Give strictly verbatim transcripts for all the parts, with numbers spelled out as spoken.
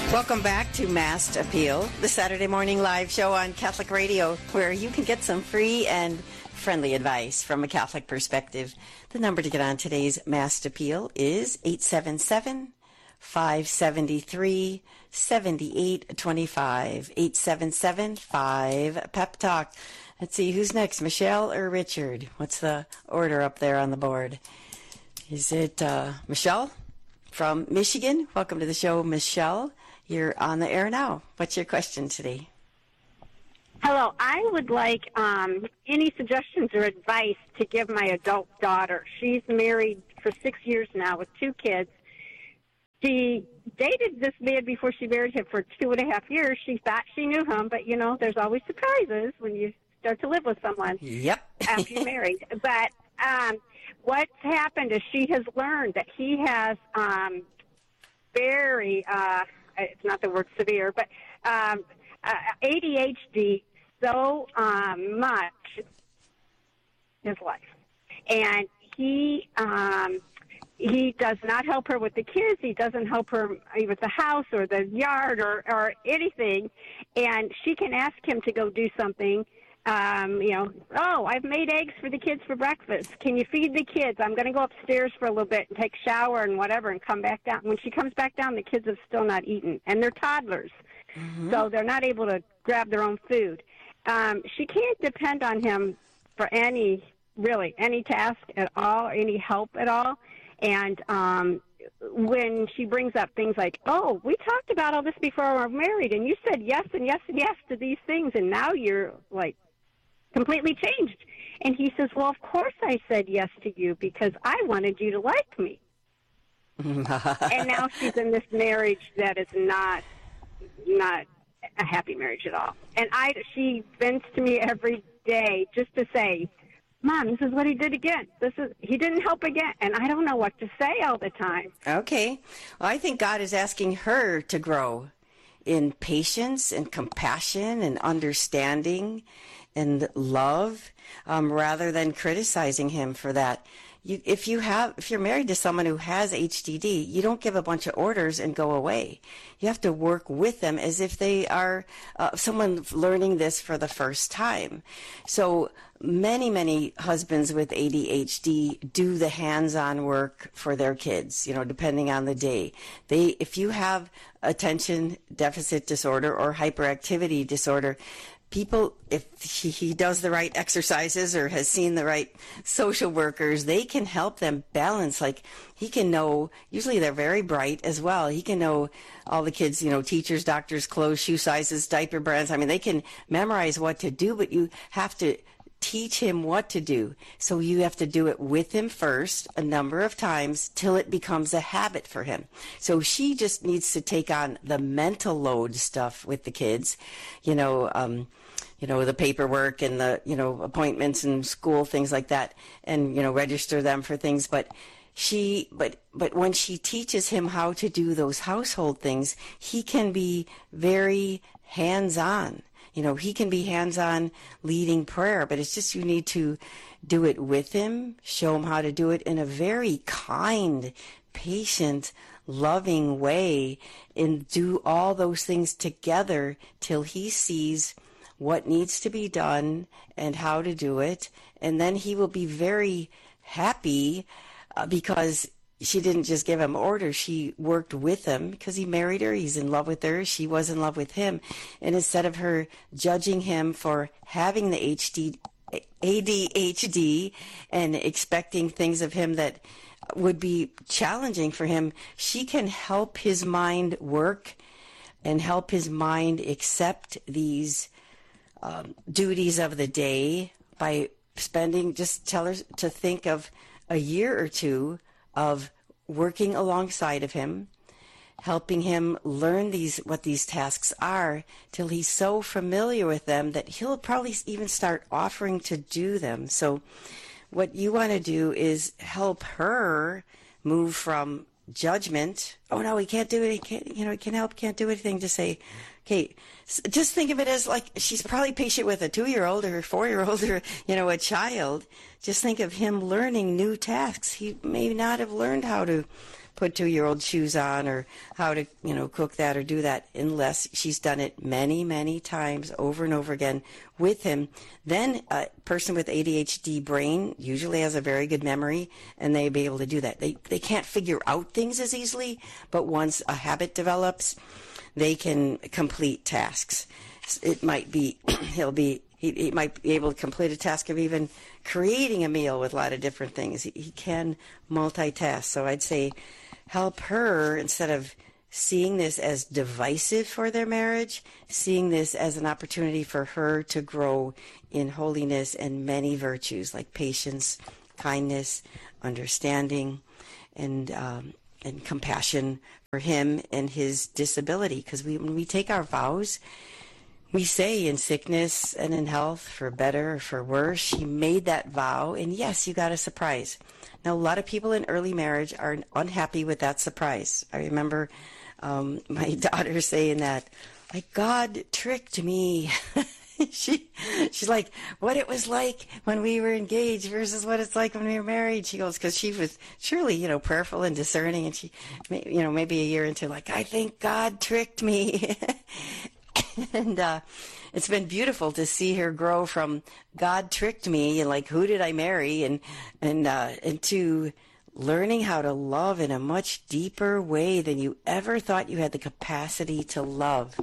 Welcome back to Mast Appeal, the Saturday morning live show on Catholic Radio, where you can get some free and friendly advice from a Catholic perspective. The number to get on today's Mast Appeal is eight seven seven, five seven three, seven eight two five, eight seven seven, five, Pep Talk. Let's see, who's next, Michelle or Richard? What's the order up there on the board? Is it uh, Michelle from Michigan? Welcome to the show, Michelle. You're on the air now. What's your question today? Hello. I would like um, any suggestions or advice to give my adult daughter. She's married for six years now with two kids. She dated this man before she married him for two and a half years. She thought she knew him, but, you know, there's always surprises when you start to live with someone. Yep. After you're married. But um, what's happened is she has learned that he has um, very... Uh, it's not the word severe, but um, uh, A D H D so um, much in his life. And he um, he does not help her with the kids. He doesn't help her with the house or the yard or, or anything. And she can ask him to go do something. Um, you know, oh, I've made eggs for the kids for breakfast. Can you feed the kids? I'm going to go upstairs for a little bit and take a shower and whatever and come back down. When she comes back down, the kids have still not eaten, and they're toddlers, mm-hmm. so they're not able to grab their own food. Um, she can't depend on him for any, really, any task at all, any help at all. And um, when she brings up things like, oh, we talked about all this before we were married, and you said yes and yes and yes to these things, and now you're like, completely changed. And he says, well, of course I said yes to you because I wanted you to like me. And now she's in this marriage that is not not a happy marriage at all. And I, she vents to me every day just to say, Mom, this is what he did again. This is he didn't help again. And I don't know what to say all the time. Okay. Well, I think God is asking her to grow in patience and compassion and understanding and love, um, rather than criticizing him for that. You, if you have, if you're married to someone who has H D D, you don't give a bunch of orders and go away. You have to work with them as if they are uh, someone learning this for the first time. So many, many husbands with A D H D do the hands-on work for their kids, you know, depending on the day. They, if you have attention deficit disorder or hyperactivity disorder, people, if he, he does the right exercises or has seen the right social workers, they can help them balance. Like, he can know, usually they're very bright as well. He can know all the kids, you know, teachers, doctors, clothes, shoe sizes, diaper brands. I mean, they can memorize what to do, but you have to teach him what to do. So you have to do it with him first a number of times till it becomes a habit for him. So she just needs to take on the mental load stuff with the kids, you know, um, you know, the paperwork and the, you know, appointments and school, things like that, and, you know, register them for things. But she, but, but when she teaches him how to do those household things, he can be very hands-on. You know, he can be hands-on leading prayer, but it's just you need to do it with him, show him how to do it in a very kind, patient, loving way, and do all those things together till he sees what needs to be done and how to do it. And then he will be very happy uh, because she didn't just give him orders. She worked with him because he married her. He's in love with her. She was in love with him. And instead of her judging him for having the H D, A D H D and expecting things of him that would be challenging for him, she can help his mind work and help his mind accept these um, duties of the day by spending, just tell her to think of a year or two of working alongside of him, helping him learn these what these tasks are till he's so familiar with them that he'll probably even start offering to do them. So what you want to do is help her move from judgment. Oh no, he can't do it. He can't, you know, he can't help, can't do anything. To say, okay, just think of it as like she's probably patient with a two-year-old or a four-year-old or, you know, a child. Just think of him learning new tasks. He may not have learned how to put two-year-old shoes on or how to, you know, cook that or do that unless she's done it many, many times over and over again with him. Then a person with A D H D brain usually has a very good memory, and they'll be able to do that. They, they can't figure out things as easily, but once a habit develops, they can complete tasks. It might be, he'll be, he, he might be able to complete a task of even creating a meal with a lot of different things. He, he can multitask. So I'd say help her, instead of seeing this as divisive for their marriage, seeing this as an opportunity for her to grow in holiness and many virtues like patience, kindness, understanding, and um, and compassion for him and his disability. Because we, when we take our vows, we say in sickness and in health, for better or for worse, she made that vow, and yes, you got a surprise. Now, a lot of people in early marriage are unhappy with that surprise. I remember um, my daughter saying that, like, God tricked me. she, she's like, what it was like when we were engaged versus what it's like when we were married. She goes, because she was truly, you know, prayerful and discerning, and she, you know, maybe a year into, like, I think God tricked me. And uh, it's been beautiful to see her grow from God tricked me and like, who did I marry? And and uh, and to learning how to love in a much deeper way than you ever thought you had the capacity to love.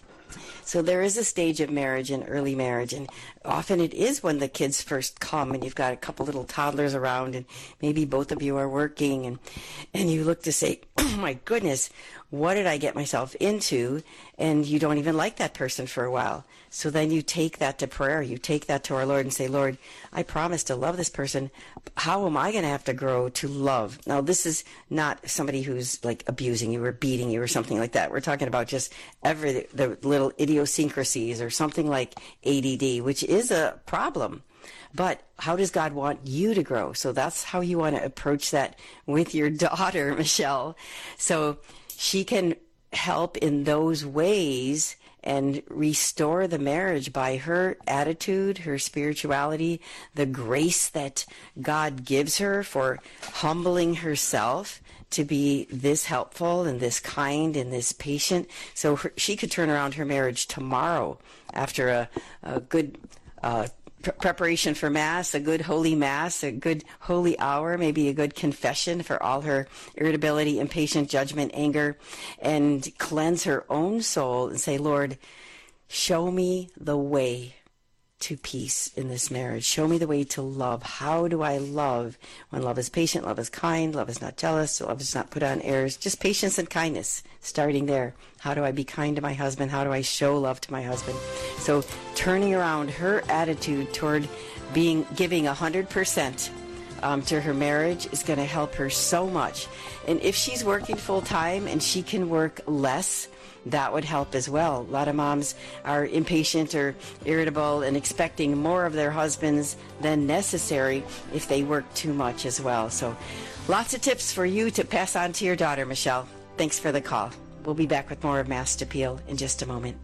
So there is a stage of marriage in early marriage, and often it is when the kids first come and you've got a couple little toddlers around and maybe both of you are working, and, and you look to say, oh my goodness, what did I get myself into? And you don't even like that person for a while. So then you take that to prayer. You take that to our Lord and say, Lord, I promise to love this person. How am I going to have to grow to love? Now, this is not somebody who's like abusing you or beating you or something like that. We're talking about just every the little idiosyncrasies or something like A D D, which is a problem. But how does God want you to grow? So that's how you want to approach that with your daughter, Michelle. So she can help in those ways and restore the marriage by her attitude, her spirituality, the grace that God gives her for humbling herself to be this helpful and this kind and this patient. So her, she could turn around her marriage tomorrow after a, a good uh, pr- preparation for Mass, a good holy Mass, a good holy hour, maybe a good confession for all her irritability, impatient, judgment, anger, and cleanse her own soul and say, Lord, show me the way to peace in this marriage. Show me the way to love. How do I love when love is patient, love is kind, love is not jealous, love is not put on airs, just patience and kindness, starting there. How do I be kind to my husband? How do I show love to my husband? So turning around her attitude toward being giving one hundred percent um, to her marriage is going to help her so much. And if she's working full time and she can work less, that would help as well. A lot of moms are impatient or irritable and expecting more of their husbands than necessary if they work too much as well. So lots of tips for you to pass on to your daughter, Michelle. Thanks for the call. We'll be back with more of Mass Appeal in just a moment.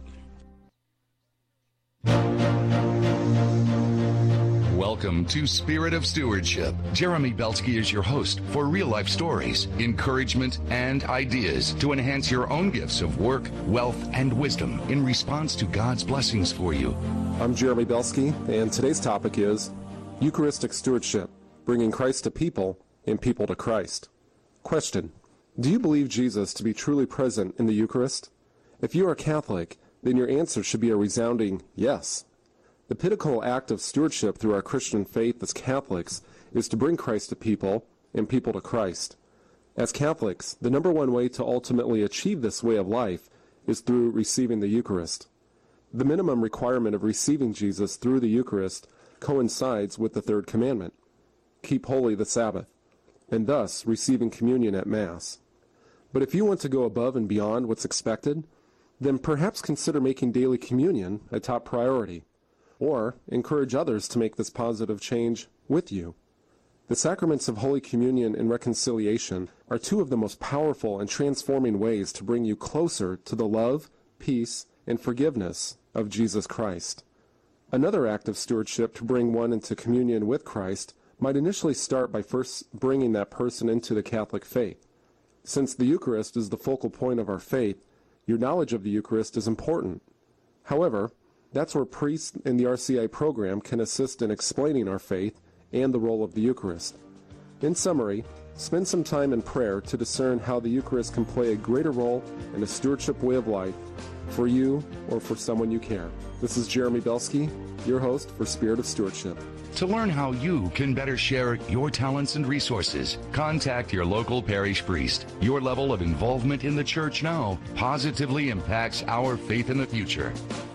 Welcome to Spirit of Stewardship. Jeremy Belsky is your host for real-life stories, encouragement, and ideas to enhance your own gifts of work, wealth, and wisdom in response to God's blessings for you. I'm Jeremy Belsky, and today's topic is Eucharistic Stewardship, bringing Christ to people and people to Christ. Question: do you believe Jesus to be truly present in the Eucharist? If you are Catholic, then your answer should be a resounding yes. The pinnacle act of stewardship through our Christian faith as Catholics is to bring Christ to people and people to Christ. As Catholics, the number one way to ultimately achieve this way of life is through receiving the Eucharist. The minimum requirement of receiving Jesus through the Eucharist coincides with the third commandment, keep holy the Sabbath, and thus receiving communion at Mass. But if you want to go above and beyond what's expected, then perhaps consider making daily communion a top priority, or encourage others to make this positive change with you. The sacraments of Holy Communion and reconciliation are two of the most powerful and transforming ways to bring you closer to the love, peace, and forgiveness of Jesus Christ. Another act of stewardship to bring one into communion with Christ might initially start by first bringing that person into the Catholic faith. Since the Eucharist is the focal point of our faith, your knowledge of the Eucharist is important. However, that's where priests in the R C I program can assist in explaining our faith and the role of the Eucharist. In summary, spend some time in prayer to discern how the Eucharist can play a greater role in a stewardship way of life for you or for someone you care. This is Jeremy Belsky, your host for Spirit of Stewardship. To learn how you can better share your talents and resources, contact your local parish priest. Your level of involvement in the church now positively impacts our faith in the future.